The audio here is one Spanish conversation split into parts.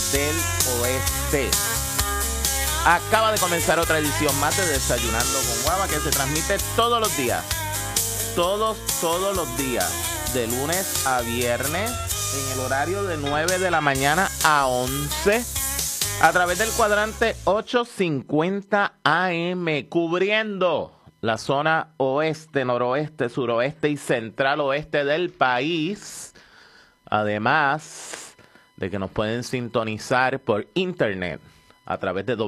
del Oeste. Acaba de comenzar otra edición más de Desayunando con Guava, que se transmite todos los días. Todos los días. De lunes a viernes, en el horario de 9 de la mañana a 11. A través del cuadrante 850 AM, cubriendo la zona oeste, noroeste, suroeste y central oeste del país. Además de que nos pueden sintonizar por internet a través de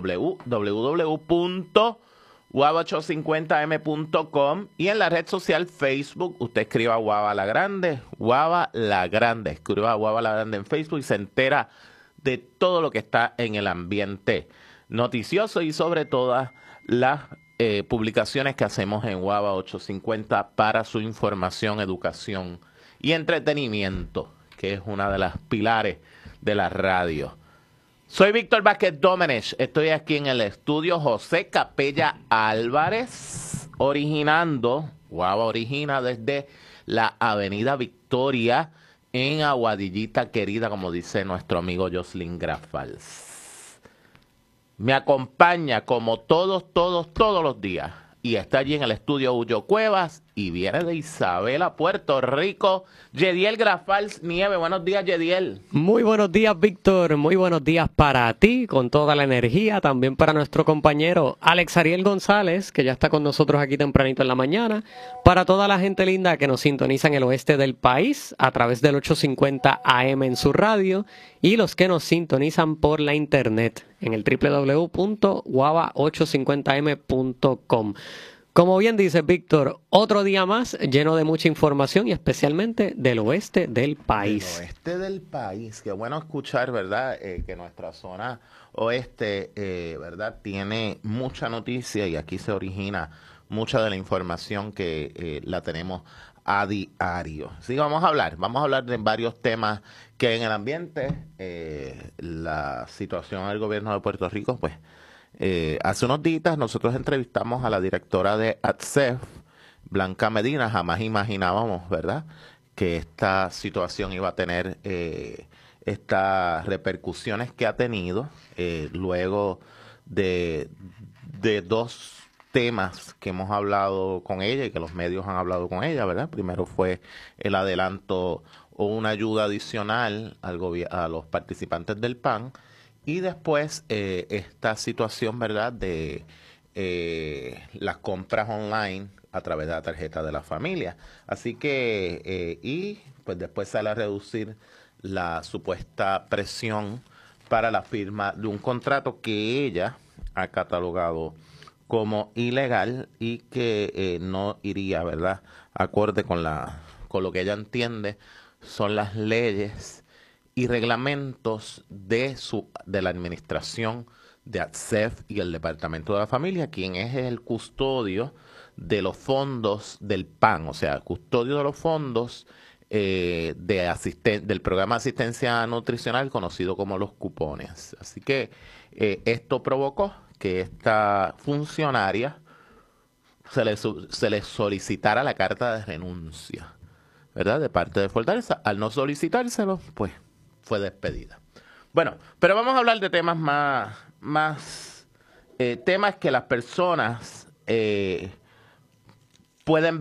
www.guava850m.com y en la red social Facebook, usted escriba Guava la Grande, escriba Guava la Grande en Facebook y se entera de todo lo que está en el ambiente noticioso y sobre todas las publicaciones que hacemos en Guava 850 para su información, educación y entretenimiento, que es una de las pilares de la radio. Soy Víctor Vázquez Domenech, estoy aquí en el estudio José Capella Álvarez, Guava origina desde la Avenida Victoria en Aguadillita Querida, como dice nuestro amigo Jocelyn Grafals. Me acompaña como todos los días y está allí en el estudio Huyo Cuevas y viene de Isabela, Puerto Rico, Yediel Grafals Nieve. Buenos días, Yediel. Muy buenos días, Víctor. Muy buenos días para ti, con toda la energía. También para nuestro compañero Alex Ariel González, que ya está con nosotros aquí tempranito en la mañana. Para toda la gente linda que nos sintoniza en el oeste del país, a través del 850 AM en su radio. Y los que nos sintonizan por la internet, en el www.guava850m.com. Como bien dice Víctor, otro día más lleno de mucha información y especialmente del oeste del país. Del oeste del país, qué bueno escuchar, ¿verdad? Que nuestra zona oeste, ¿verdad? Tiene mucha noticia y aquí se origina mucha de la información que la tenemos a diario. Así que vamos a hablar de varios temas que en el ambiente, la situación del gobierno de Puerto Rico, pues, hace unos días nosotros entrevistamos a la directora de ATSEF, Blanca Medina. Jamás imaginábamos, ¿verdad?, que esta situación iba a tener estas repercusiones que ha tenido luego de dos temas que hemos hablado con ella y que los medios han hablado con ella, ¿verdad? Primero fue el adelanto o una ayuda adicional a los participantes del PAN. Y después esta situación, ¿verdad?, de las compras online a través de la tarjeta de la familia. Así que, y pues después sale a reducir la supuesta presión para la firma de un contrato que ella ha catalogado como ilegal y que no iría, ¿verdad?, acorde con lo que ella entiende son las leyes y reglamentos de la administración de ATSEF y el Departamento de la Familia, quien es el custodio de los fondos del PAN, o sea, custodio de los fondos del programa de asistencia nutricional conocido como los cupones. Así que esto provocó que esta funcionaria se le solicitara la carta de renuncia, ¿verdad?, de parte de Fortaleza. Al no solicitárselo, pues fue despedida. Bueno, pero vamos a hablar de temas temas que las personas pueden